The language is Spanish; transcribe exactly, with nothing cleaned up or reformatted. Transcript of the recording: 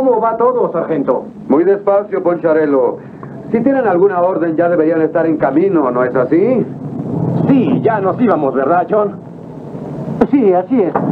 ¿Cómo va todo, sargento? Muy despacio, Poncharelo. Si tienen alguna orden, ya deberían estar en camino, ¿no es así? Sí, ya nos íbamos, ¿verdad, John? Sí, así es.